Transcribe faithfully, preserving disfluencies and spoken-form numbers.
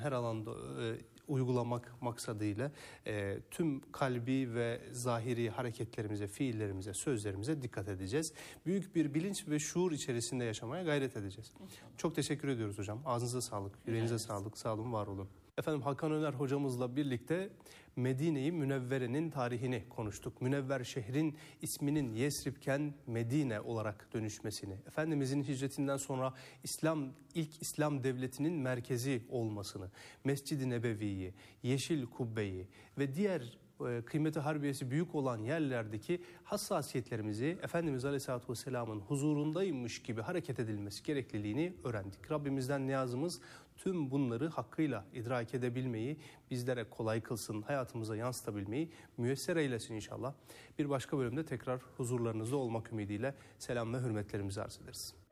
her alanda e, uygulamak maksadıyla e, tüm kalbi ve zahiri hareketlerimize, fiillerimize, sözlerimize dikkat edeceğiz. Büyük bir bilinç ve şuur içerisinde yaşamaya gayret edeceğiz. Çok teşekkür ediyoruz hocam. Ağzınıza sağlık, yüreğinize evet. sağlık. Sağ olun, var olun. Efendim, Hakan Öner hocamızla birlikte Medine-i Münevvere'nin tarihini konuştuk. Münevver şehrin isminin Yesrib'ken Medine olarak dönüşmesini, Efendimizin hicretinden sonra İslam ilk İslam devletinin merkezi olmasını, Mescid-i Nebevi'yi, Yeşil Kubbe'yi ve diğer kıymeti harbiyesi büyük olan yerlerdeki hassasiyetlerimizi Efendimiz Aleyhisselatü Vesselam'ın huzurundaymış gibi hareket edilmesi gerekliliğini öğrendik. Rabbimizden niyazımız tüm bunları hakkıyla idrak edebilmeyi bizlere kolay kılsın, hayatımıza yansıtabilmeyi müyesser eylesin inşallah. Bir başka bölümde tekrar huzurlarınızda olmak ümidiyle selam ve hürmetlerimizi arz ederiz.